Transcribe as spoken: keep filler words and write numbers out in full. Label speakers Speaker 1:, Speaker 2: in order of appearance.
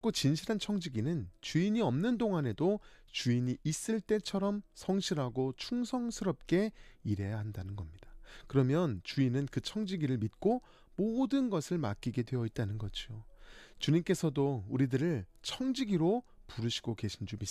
Speaker 1: 고 진실한 청지기는 주인이 없는 동안에도 주인이 있을 때처럼 성실하고 충성스럽게 일해야 한다는 겁니다. 그러면 주인은 그 청지기를 믿고 모든 것을 맡기게 되어 있다는 거죠. 주님께서도 우리들을 청지기로 부르시고 계신 줄 믿습니다.